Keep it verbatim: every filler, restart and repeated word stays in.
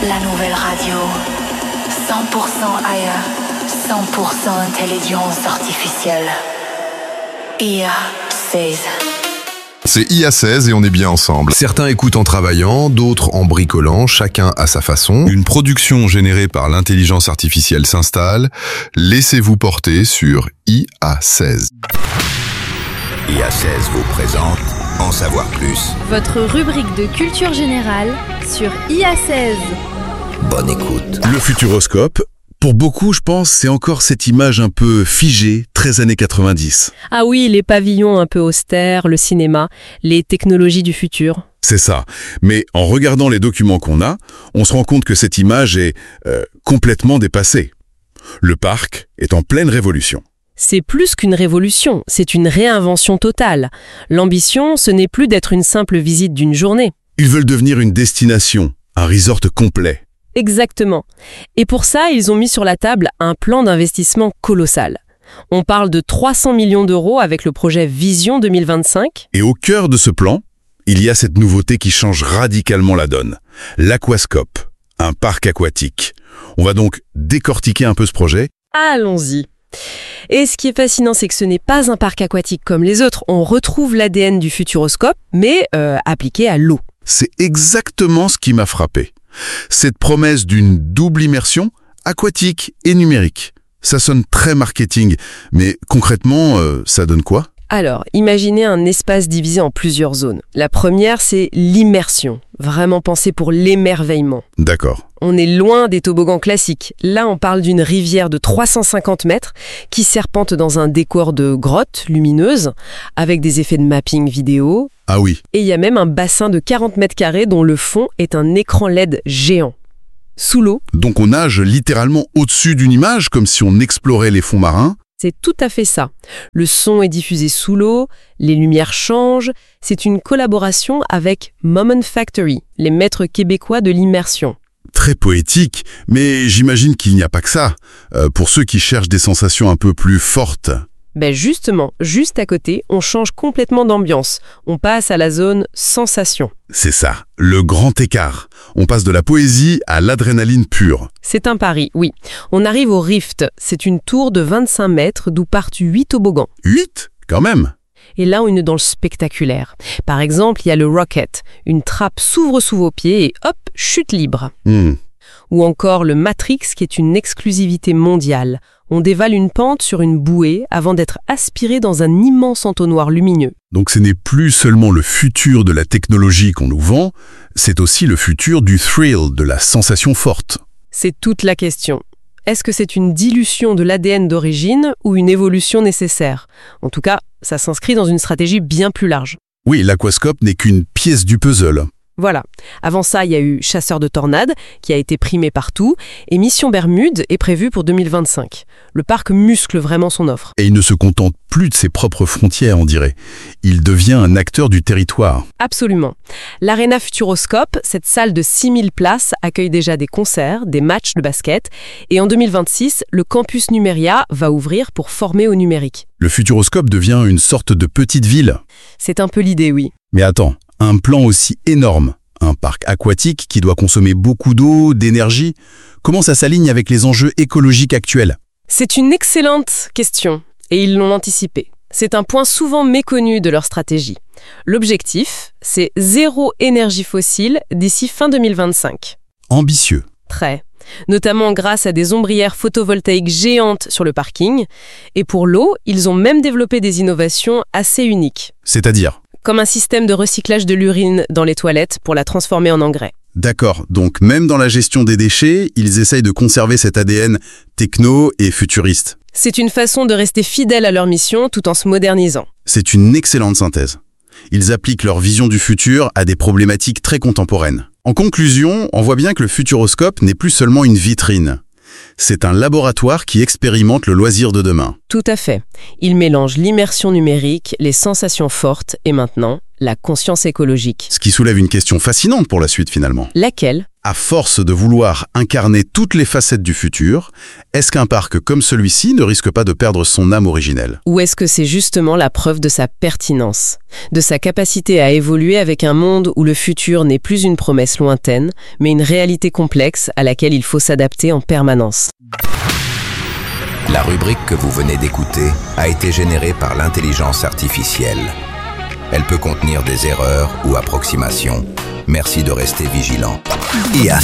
La nouvelle radio. cent pour cent A I, cent pour cent intelligence artificielle. I A seize. C'est I A seize et on est bien ensemble. Certains écoutent en travaillant, d'autres en bricolant, chacun à sa façon. Une production générée par l'intelligence artificielle s'installe. Laissez-vous porter sur I A seize. I A seize vous présente En savoir plus. Votre rubrique de culture générale sur I A seize. Bonne écoute. Le futuroscope, pour beaucoup, je pense, c'est encore cette image un peu figée, très années quatre-vingt-dix. Ah oui, les pavillons un peu austères, le cinéma, les technologies du futur. C'est ça. Mais en regardant les documents qu'on a, on se rend compte que cette image est euh, complètement dépassée. Le parc est en pleine révolution. C'est plus qu'une révolution, c'est une réinvention totale. L'ambition, ce n'est plus d'être une simple visite d'une journée. Ils veulent devenir une destination, un resort complet. Exactement. Et pour ça, ils ont mis sur la table un plan d'investissement colossal. On parle de trois cents millions d'euros avec le projet Vision deux mille vingt-cinq. Et au cœur de ce plan, il y a cette nouveauté qui change radicalement la donne. L'Aquascope, un parc aquatique. On va donc décortiquer un peu ce projet. Allons-y. Et ce qui est fascinant, c'est que ce n'est pas un parc aquatique comme les autres. On retrouve l'A D N du futuroscope, mais euh, appliqué à l'eau. C'est exactement ce qui m'a frappé. Cette promesse d'une double immersion, aquatique et numérique. Ça sonne très marketing, mais concrètement, euh, ça donne quoi ? Alors, imaginez un espace divisé en plusieurs zones. La première, c'est l'immersion, vraiment pensée pour l'émerveillement. D'accord. On est loin des toboggans classiques. Là, on parle d'une rivière de trois cent cinquante mètres qui serpente dans un décor de grottes lumineuses, avec des effets de mapping vidéo. Ah oui. Et il y a même un bassin de quarante mètres carrés dont le fond est un écran L E D géant. Sous l'eau. Donc on nage littéralement au-dessus d'une image, comme si on explorait les fonds marins. C'est tout à fait ça. Le son est diffusé sous l'eau, les lumières changent. C'est une collaboration avec Moment Factory, les maîtres québécois de l'immersion. Très poétique, mais j'imagine qu'il n'y a pas que ça. Euh, pour ceux qui cherchent des sensations un peu plus fortes. Ben justement, juste à côté, on change complètement d'ambiance. On passe à la zone sensation. C'est ça, le grand écart. On passe de la poésie à l'adrénaline pure. C'est un pari, oui. On arrive au Rift. C'est une tour de vingt-cinq mètres d'où partent huit toboggans. huit ? Quand même. Et là, on est dans le spectaculaire. Par exemple, il y a le Rocket. Une trappe s'ouvre sous vos pieds et hop, chute libre. Hmm. Ou encore le Matrix, qui est une exclusivité mondiale. On dévale une pente sur une bouée avant d'être aspiré dans un immense entonnoir lumineux. Donc ce n'est plus seulement le futur de la technologie qu'on nous vend, c'est aussi le futur du thrill, de la sensation forte. C'est toute la question. Est-ce que c'est une dilution de l'A D N d'origine ou une évolution nécessaire ? En tout cas, ça s'inscrit dans une stratégie bien plus large. Oui, l'aquascope n'est qu'une pièce du puzzle. Voilà. Avant ça, il y a eu Chasseur de tornades, qui a été primé partout, et Mission Bermude est prévue pour deux mille vingt-cinq. Le parc muscle vraiment son offre. Et il ne se contente plus de ses propres frontières, on dirait. Il devient un acteur du territoire. Absolument. L'Arena Futuroscope, cette salle de six mille places, accueille déjà des concerts, des matchs de basket, et en deux mille vingt-six, le campus Numeria va ouvrir pour former au numérique. Le futuroscope devient une sorte de petite ville. C'est un peu l'idée, oui. Mais attends. Un plan aussi énorme, un parc aquatique qui doit consommer beaucoup d'eau, d'énergie, comment ça s'aligne avec les enjeux écologiques actuels ? C'est une excellente question, et ils l'ont anticipé. C'est un point souvent méconnu de leur stratégie. L'objectif, c'est zéro énergie fossile d'ici fin deux mille vingt-cinq. Ambitieux. Très. Notamment grâce à des ombrières photovoltaïques géantes sur le parking. Et pour l'eau, ils ont même développé des innovations assez uniques. C'est-à-dire ? Comme un système de recyclage de l'urine dans les toilettes pour la transformer en engrais. D'accord, donc même dans la gestion des déchets, ils essayent de conserver cet A D N techno et futuriste. C'est une façon de rester fidèles à leur mission tout en se modernisant. C'est une excellente synthèse. Ils appliquent leur vision du futur à des problématiques très contemporaines. En conclusion, on voit bien que le futuroscope n'est plus seulement une vitrine. C'est un laboratoire qui expérimente le loisir de demain. Tout à fait. Il mélange l'immersion numérique, les sensations fortes et maintenant, la conscience écologique. Ce qui soulève une question fascinante pour la suite finalement. Laquelle ? À force de vouloir incarner toutes les facettes du futur, est-ce qu'un parc comme celui-ci ne risque pas de perdre son âme originelle ? Ou est-ce que c'est justement la preuve de sa pertinence, de sa capacité à évoluer avec un monde où le futur n'est plus une promesse lointaine, mais une réalité complexe à laquelle il faut s'adapter en permanence ? La rubrique que vous venez d'écouter a été générée par l'intelligence artificielle. Elle peut contenir des erreurs ou approximations. Merci de rester vigilant. I A